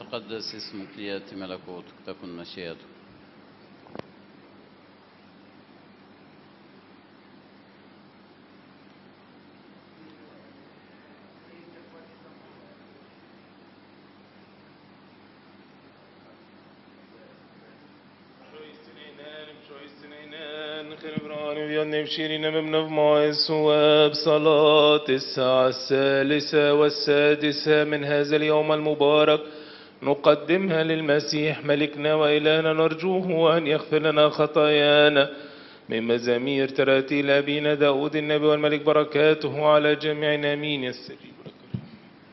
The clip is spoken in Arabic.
يتقدس اسمك، ليأتي ملكوتك، تكن مشيئتك. نبشرين بمنظمة السواب صلاة الساعة 3 والسادسة من هذا اليوم المبارك نقدمها للمسيح ملكنا وإلهنا، نرجوه أن يغفر لنا خطايانا من مزامير تراتيل أبينا داود النبي والملك، بركاته على جميعنا. آمين. يا السيد